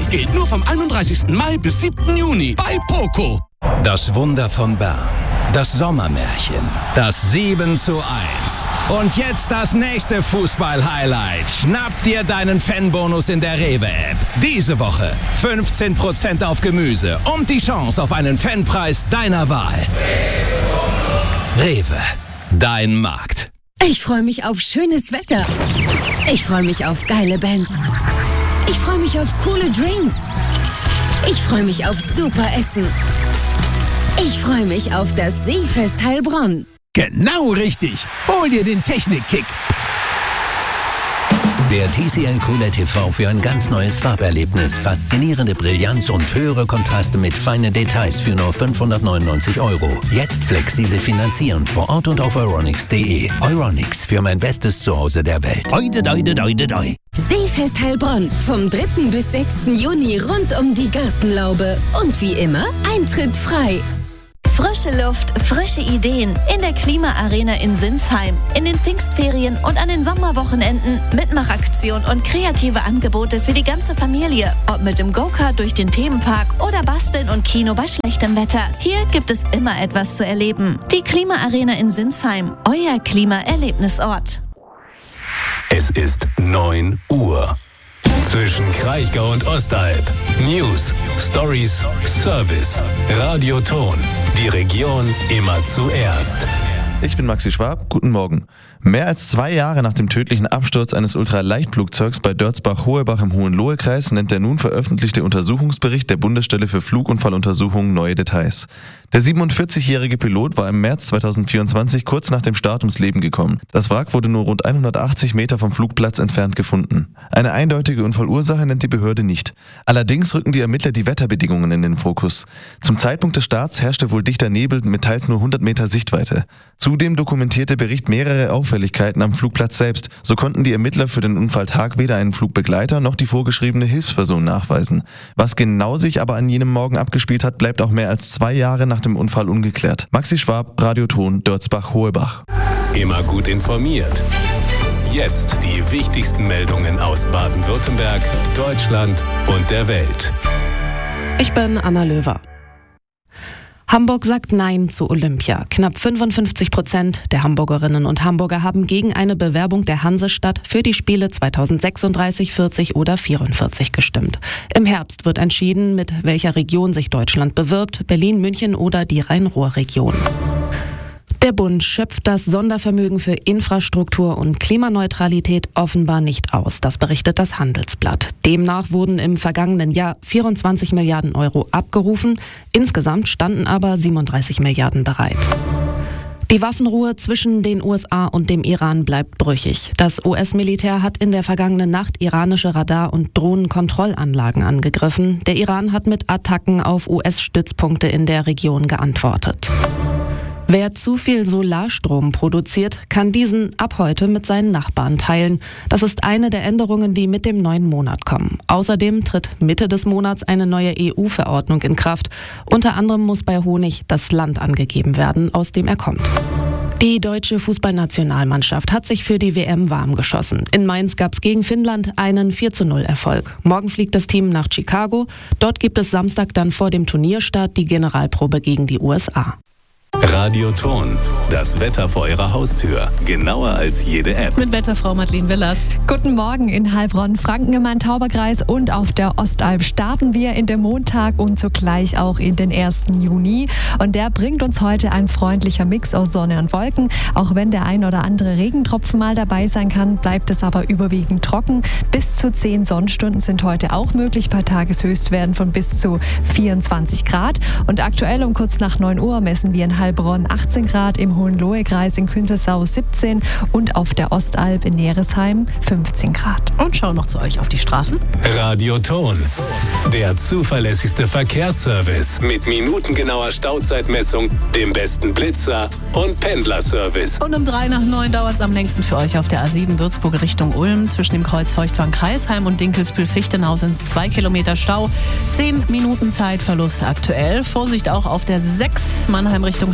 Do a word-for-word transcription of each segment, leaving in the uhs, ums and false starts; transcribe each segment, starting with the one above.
Geht nur vom einunddreißigsten Mai bis siebten Juni bei Poco. Das Wunder von Bern. Das Sommermärchen. Das sieben zu eins. Und jetzt das nächste Fußball-Highlight. Schnapp dir deinen Fanbonus in der Rewe-App. Diese Woche fünfzehn Prozent auf Gemüse und die Chance auf einen Fanpreis deiner Wahl. Rewe. Dein Markt. Ich freue mich auf schönes Wetter. Ich freue mich auf geile Bands. Ich freue mich auf coole Drinks. Ich freue mich auf super Essen. Ich freue mich auf das Seefest Heilbronn. Genau richtig. Hol dir den Technik-Kick. Der T C L QLED T V für ein ganz neues Farberlebnis. Faszinierende Brillanz und höhere Kontraste mit feinen Details für nur fünfhundertneunundneunzig Euro. Jetzt flexibel finanzieren vor Ort und auf euronics punkt de. Euronics, für mein bestes Zuhause der Welt. Oide, oide, oide, oide. Seefest Heilbronn vom dritten bis sechsten Juni rund um die Gartenlaube. Und wie immer, Eintritt frei. Frische Luft, frische Ideen in der Klimaarena in Sinsheim. In den Pfingstferien und an den Sommerwochenenden Mitmachaktion und kreative Angebote für die ganze Familie. Ob mit dem Go-Kart durch den Themenpark oder Basteln und Kino bei schlechtem Wetter. Hier gibt es immer etwas zu erleben. Die Klimaarena in Sinsheim, euer Klimaerlebnisort. Es ist neun Uhr. Zwischen Kraichgau und Ostalb. News, Stories, Service. Radioton. Die Region immer zuerst. Ich bin Maxi Schwab, guten Morgen. Mehr als zwei Jahre nach dem tödlichen Absturz eines Ultraleichtflugzeugs bei Dörzbach-Hohebach im Hohenlohe-Kreis nennt der nun veröffentlichte Untersuchungsbericht der Bundesstelle für Flugunfalluntersuchungen neue Details. Der siebenundvierzigjährige Pilot war im März zweitausendvierundzwanzig kurz nach dem Start ums Leben gekommen. Das Wrack wurde nur rund hundertachtzig Meter vom Flugplatz entfernt gefunden. Eine eindeutige Unfallursache nennt die Behörde nicht. Allerdings rücken die Ermittler die Wetterbedingungen in den Fokus. Zum Zeitpunkt des Starts herrschte wohl dichter Nebel mit teils nur hundert Meter Sichtweite. Zudem dokumentiert der Bericht mehrere Auffälligkeiten am Flugplatz selbst. So konnten die Ermittler für den Unfalltag weder einen Flugbegleiter noch die vorgeschriebene Hilfsperson nachweisen. Was genau sich aber an jenem Morgen abgespielt hat, bleibt auch mehr als zwei Jahre nach dem Unfall ungeklärt. Maxi Schwab, Radioton, Dörzbach-Hohebach. Immer gut informiert. Jetzt die wichtigsten Meldungen aus Baden-Württemberg, Deutschland und der Welt. Ich bin Anna Löwer. Hamburg sagt Nein zu Olympia. Knapp fünfundfünfzig Prozent der Hamburgerinnen und Hamburger haben gegen eine Bewerbung der Hansestadt für die Spiele zweitausendsechsunddreißig, vierzig oder vierundvierzig gestimmt. Im Herbst wird entschieden, mit welcher Region sich Deutschland bewirbt, Berlin, München oder die Rhein-Ruhr-Region. Der Bund schöpft das Sondervermögen für Infrastruktur und Klimaneutralität offenbar nicht aus. Das berichtet das Handelsblatt. Demnach wurden im vergangenen Jahr vierundzwanzig Milliarden Euro abgerufen. Insgesamt standen aber siebenunddreißig Milliarden bereit. Die Waffenruhe zwischen den U S A und dem Iran bleibt brüchig. Das U S-Militär hat in der vergangenen Nacht iranische Radar- und Drohnenkontrollanlagen angegriffen. Der Iran hat mit Attacken auf U S-Stützpunkte in der Region geantwortet. Wer zu viel Solarstrom produziert, kann diesen ab heute mit seinen Nachbarn teilen. Das ist eine der Änderungen, die mit dem neuen Monat kommen. Außerdem tritt Mitte des Monats eine neue E U-Verordnung in Kraft. Unter anderem muss bei Honig das Land angegeben werden, aus dem er kommt. Die deutsche Fußballnationalmannschaft hat sich für die W M warm geschossen. In Mainz gab es gegen Finnland einen vier zu null Erfolg. Morgen fliegt das Team nach Chicago. Dort gibt es Samstag dann vor dem Turnierstart die Generalprobe gegen die U S A. Radioton, das Wetter vor Ihrer Haustür. Genauer als jede App. Mit Wetterfrau Madeleine Willers. Guten Morgen in Heilbronn, Franken-Main-Tauberkreis und auf der Ostalb starten wir in den Montag und zugleich auch in den ersten Juni. Und der bringt uns heute ein freundlicher Mix aus Sonne und Wolken. Auch wenn der ein oder andere Regentropfen mal dabei sein kann, bleibt es aber überwiegend trocken. Bis zu zehn Sonnenstunden sind heute auch möglich bei Tageshöchstwerten von bis zu vierundzwanzig Grad. Und aktuell um kurz nach neun Uhr messen wir in Heilbronn achtzehn Grad, im Hohenlohe-Kreis in Künzelsau siebzehn und auf der Ostalb in Neresheim fünfzehn Grad. Und schauen noch zu euch auf die Straßen. Radioton, der zuverlässigste Verkehrsservice mit minutengenauer Stauzeitmessung, dem besten Blitzer und Pendlerservice. Und um drei nach neun dauert es am längsten für euch auf der A sieben Würzburg Richtung Ulm. Zwischen dem Kreuz Feuchtwangen-Kreilsheim und Dinkelsbühl-Fichtenau sind es zwei Kilometer Stau. Zehn Minuten Zeitverlust aktuell. Vorsicht auch auf der sechs Mannheim Richtung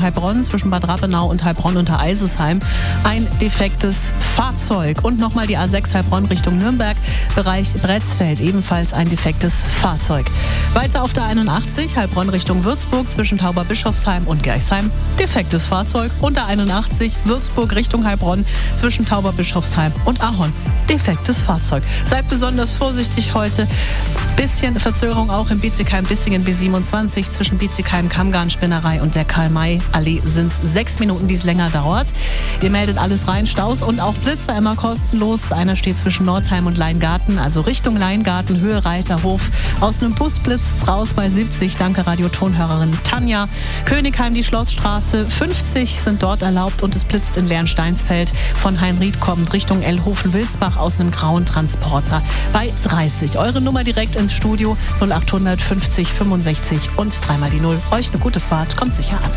Heilbronn zwischen Bad Rappenau und Heilbronn unter Eisesheim ein defektes Fahrzeug. Und nochmal die A sechs Heilbronn Richtung Nürnberg, Bereich Bretzfeld, ebenfalls ein defektes Fahrzeug. Weiter auf der einundachtzig Heilbronn Richtung Würzburg zwischen Tauberbischofsheim und Gerchsheim, defektes Fahrzeug. Und der einundachtzig Würzburg Richtung Heilbronn zwischen Tauberbischofsheim und Ahorn, defektes Fahrzeug. Seid besonders vorsichtig heute. Bisschen Verzögerung auch in Bietigheim-Bissingen B siebenundzwanzig zwischen Bietigheim-Kammgarn-Spinnerei und der Karl-May-Allee sind es sechs Minuten, die es länger dauert. Ihr meldet alles rein, Staus und auch Blitzer immer kostenlos. Einer steht zwischen Nordheim und Leingarten, also Richtung Leingarten, Höhe Reiterhof. Aus einem Bus blitzt raus bei siebzig. Danke Radio-Tonhörerin Tanja. Königheim, die Schlossstraße, fünfzig sind dort erlaubt und es blitzt in Lernsteinsfeld. Von Heinried kommt Richtung Ellhofen-Wilsbach aus einem grauen Transporter bei dreißig. Eure Nummer direkt ins Studio null acht fünfzig fünfundsechzig und dreimal die Null. Euch eine gute Fahrt, kommt sicher an.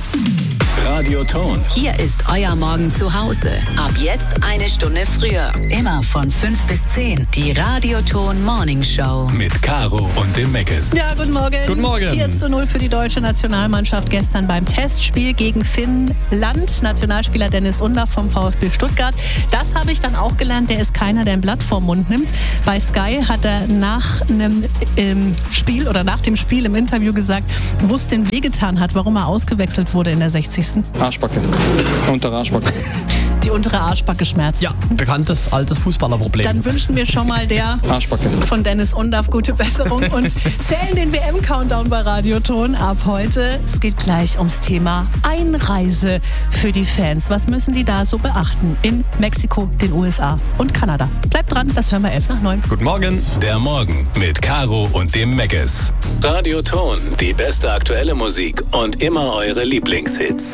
Radioton. Hier ist euer Morgen zu Hause. Ab jetzt eine Stunde früher. Immer von fünf bis zehn. Die Radioton Morning Show. Mit Caro und dem Meckes. Ja, guten Morgen. Guten Morgen. vier zu null für die deutsche Nationalmannschaft gestern beim Testspiel gegen Finnland. Nationalspieler Dennis Undaff vom VfB Stuttgart. Das habe ich dann auch gelernt. Der ist keiner, der ein Blatt vorm Mund nimmt. Bei Sky hat er nach einem ähm, Spiel oder nach dem Spiel im Interview gesagt, wo es denn wehgetan hat, warum er ausgewechselt wurde in der sechzigsten Arschbacke. Untere Arschbacke. Die untere Arschbacke schmerzt. Ja, bekanntes altes Fußballerproblem. Dann wünschen wir schon mal der Arschbacke von Dennis Undaff gute Besserung und zählen den W M-Countdown bei Radioton ab heute. Es geht gleich ums Thema Einreise für die Fans. Was müssen die da so beachten in Mexiko, den U S A und Kanada? Bleibt dran, das hören wir elf nach neun. Guten Morgen. Der Morgen mit Caro und dem Meckes. Radioton, die beste aktuelle Musik und immer eure Lieblingshits.